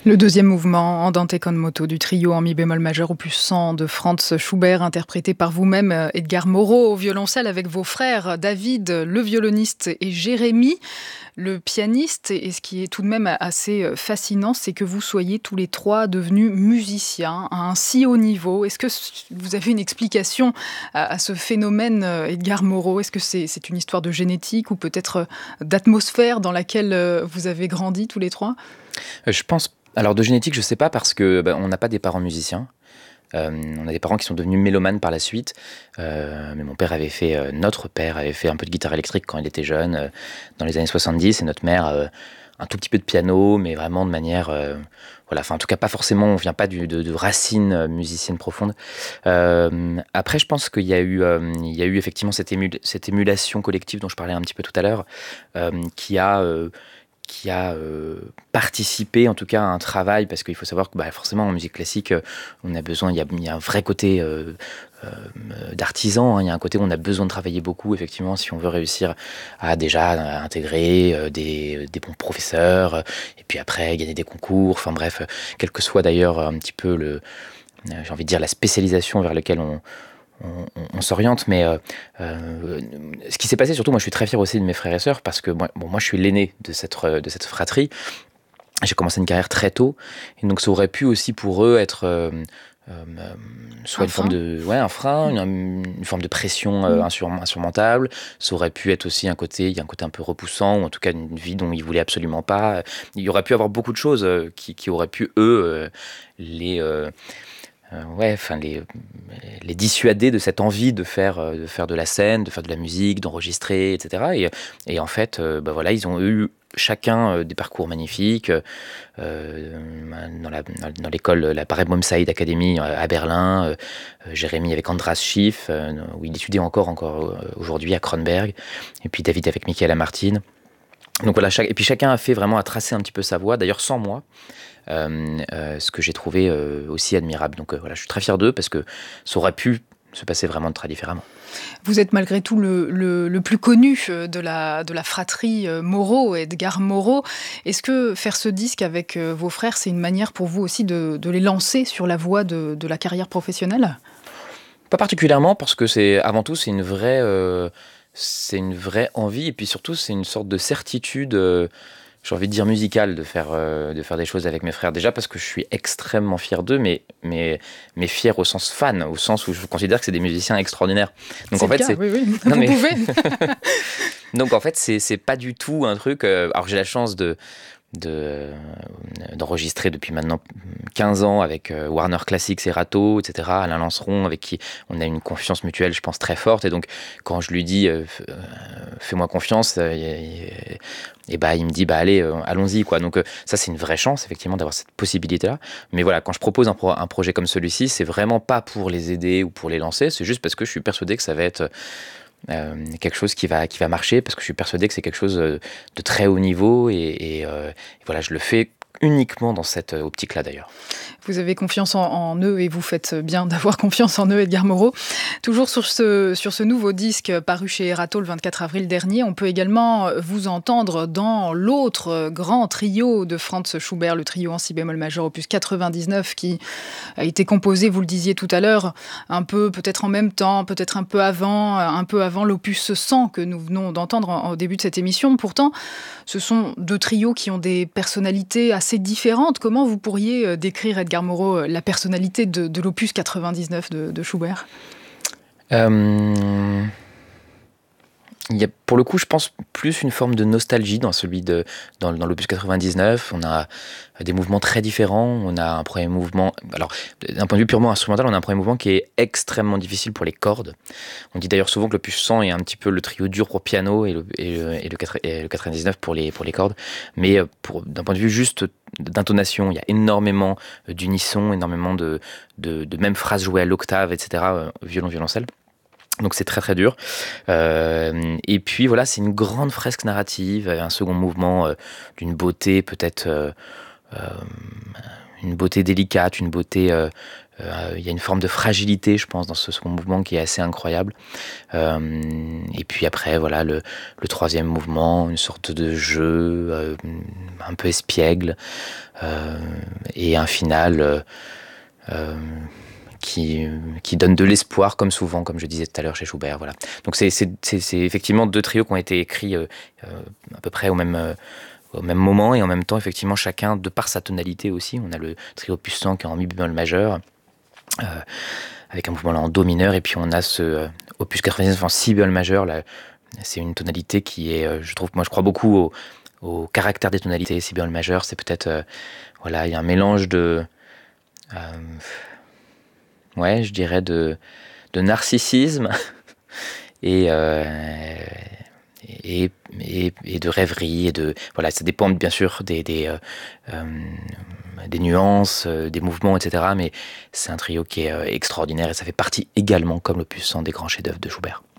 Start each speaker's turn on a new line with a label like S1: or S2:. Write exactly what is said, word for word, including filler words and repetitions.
S1: Le deuxième mouvement, Andante con moto, du trio en mi bémol majeur opus cent de Franz Schubert, interprété par vous-même, Edgar Moreau, au violoncelle avec vos frères David, le violoniste, et Jérémy, le pianiste. Et ce qui est tout de même assez fascinant, c'est que vous soyez tous les trois devenus musiciens à un si haut niveau. Est-ce que vous avez une explication à, à ce phénomène, Edgar Moreau? Est-ce que c'est, c'est une histoire de génétique ou peut-être d'atmosphère dans laquelle vous avez grandi tous les trois?
S2: Je pense... Alors de génétique, je sais pas parce que bah, on n'a pas des parents musiciens. Euh, on a des parents qui sont devenus mélomanes par la suite. Euh, mais mon père avait fait, euh, notre père avait fait un peu de guitare électrique quand il était jeune, euh, dans les années soixante-dix, et notre mère euh, un tout petit peu de piano, mais vraiment de manière, euh, voilà, enfin en tout cas pas forcément, on vient pas du, de, de racines musiciennes profondes. Euh, après, je pense qu'il y a eu, euh, il y a eu effectivement cette, émul- cette émulation collective dont je parlais un petit peu tout à l'heure, euh, qui a euh, qui a euh, participé en tout cas à un travail, parce qu'il faut savoir que bah, forcément en musique classique, euh, on a besoin, il y a, il y a un vrai côté euh, euh, d'artisan, hein, il y a un côté où on a besoin de travailler beaucoup, effectivement, si on veut réussir à déjà à intégrer euh, des, des bons professeurs, euh, et puis après gagner des concours, enfin bref, quel que soit d'ailleurs un petit peu le, euh, j'ai envie de dire la spécialisation vers laquelle on On, on, on s'oriente, mais euh, euh, ce qui s'est passé, surtout, moi je suis très fier aussi de mes frères et sœurs, parce que moi, bon, moi je suis l'aîné de cette, de cette fratrie. J'ai commencé une carrière très tôt, et donc ça aurait pu aussi pour eux être euh, euh, soit
S1: Un
S2: une forme
S1: frein.
S2: de, ouais, un frein, une, une forme de pression euh, insur, insurmontable. Ça aurait pu être aussi un côté, il y a un côté un peu repoussant, ou en tout cas une vie dont ils voulaient absolument pas. Il y aurait pu avoir beaucoup de choses euh, qui, qui auraient pu eux euh, les euh, Euh, ouais, enfin les, les dissuader de cette envie de faire, euh, de faire de la scène, de faire de la musique, d'enregistrer, et cetera. Et, et en fait, euh, bah voilà, ils ont eu chacun euh, des parcours magnifiques. Euh, dans, la, dans l'école, la Barenboim Saïd Academy à Berlin, euh, Jérémy avec Andras Schiff, euh, où il étudie encore, encore aujourd'hui à Kronberg, et puis David avec Michaela Martin. Donc voilà, chaque, et puis chacun a fait vraiment, a tracé un petit peu sa voie, d'ailleurs sans moi. Euh, euh, ce que j'ai trouvé euh, aussi admirable. Donc euh, voilà, je suis très fier d'eux parce que ça aurait pu se passer vraiment très différemment.
S1: Vous êtes malgré tout le, le, le plus connu de la, de la fratrie Moreau, Edgar Moreau. Est-ce que faire ce disque avec vos frères, c'est une manière pour vous aussi de, de les lancer sur la voie de, de la carrière professionnelle?
S2: Pas particulièrement, parce que c'est avant tout c'est une vraie, euh, c'est une vraie envie, et puis surtout c'est une sorte de certitude. Euh, j'ai envie de dire musicale, de faire, euh, de faire des choses avec mes frères. Déjà parce que je suis extrêmement fier d'eux, mais, mais, mais fier au sens fan, au sens où je considère que c'est des musiciens extraordinaires. Donc
S1: c'est
S2: en fait,
S1: le cas,
S2: c'est...
S1: oui, oui,
S2: Non,
S1: vous
S2: mais...
S1: pouvez.
S2: Donc en fait, c'est, c'est pas du tout un truc... Euh... Alors j'ai la chance de... De, d'enregistrer depuis maintenant quinze ans avec euh, Warner Classics, Serato, et cetera, Alain Lanceron, avec qui on a une confiance mutuelle, je pense, très forte. Et donc, quand je lui dis euh, euh, fais-moi confiance, euh, et, et bah, il me dit bah, allez, euh, allons-y, quoi. Donc, euh, ça, c'est une vraie chance, effectivement, d'avoir cette possibilité-là. Mais voilà, quand je propose un, pro- un projet comme celui-ci, c'est vraiment pas pour les aider ou pour les lancer, c'est juste parce que je suis persuadé que ça va être. Euh, quelque chose qui va, qui va marcher, parce que je suis persuadé que c'est quelque chose de très haut niveau, et, et, euh, et voilà, je le fais uniquement dans cette optique-là d'ailleurs.
S1: Vous avez confiance en, en eux, et vous faites bien d'avoir confiance en eux, Edgar Moreau. Toujours sur ce, sur ce nouveau disque paru chez Erato le vingt-quatre avril dernier, on peut également vous entendre dans l'autre grand trio de Franz Schubert, le trio en si bémol majeur opus quatre-vingt-dix-neuf, qui a été composé, vous le disiez tout à l'heure, un peu peut-être en même temps, peut-être un peu avant, un peu avant l'opus cent que nous venons d'entendre au début de cette émission. Pourtant, ce sont deux trios qui ont des personnalités assez différentes. Comment vous pourriez décrire, Edgar Moreau, la personnalité de, de l'opus quatre-vingt-dix-neuf de, de Schubert?
S2: euh... Il y a, pour le coup, je pense plus une forme de nostalgie dans celui de dans, dans l'opus quatre-vingt-dix-neuf. On a des mouvements très différents. On a un premier mouvement, alors d'un point de vue purement instrumental, on a un premier mouvement qui est extrêmement difficile pour les cordes. On dit d'ailleurs souvent que l'opus cent est un petit peu le trio dur pour piano, et le, et le, et le, et le quatre-vingt-dix-neuf pour les pour les cordes. Mais pour, d'un point de vue juste d'intonation, il y a énormément d'unisson, énormément de de, de même phrases jouées à l'octave, et cetera. Violon, violoncelle. Donc c'est très très dur. Euh, et puis voilà, c'est une grande fresque narrative, un second mouvement euh, d'une beauté peut-être, euh, euh, une beauté délicate, une beauté euh, euh, il y a une forme de fragilité, je pense, dans ce second mouvement qui est assez incroyable. Euh, et puis après, voilà, le, le troisième mouvement, une sorte de jeu euh, un peu espiègle, euh, et un final euh, euh, qui, qui donne de l'espoir, comme souvent, comme je disais tout à l'heure chez Schubert. Voilà. Donc c'est, c'est, c'est, c'est effectivement deux trios qui ont été écrits euh, euh, à peu près au même... Euh, au même moment, et en même temps, effectivement, chacun, de par sa tonalité aussi. On a le trio opus cent qui est en mi bémol majeur, euh, avec un mouvement là en do mineur, et puis on a ce euh, opus quatre-vingt-dix-neuf en si bémol majeur. Là, c'est une tonalité qui est, euh, je trouve, moi je crois beaucoup au, au caractère des tonalités. Si bémol majeur, c'est peut-être, euh, voilà, il y a un mélange de, euh, ouais, je dirais de, de narcissisme et euh, Et, et, et de rêverie, et de voilà, ça dépend bien sûr des des, euh, euh, des nuances, euh, des mouvements, et cetera. Mais c'est un trio qui est euh, extraordinaire, et ça fait partie également, comme l'opus cent, des grands chefs-d'œuvre de Schubert.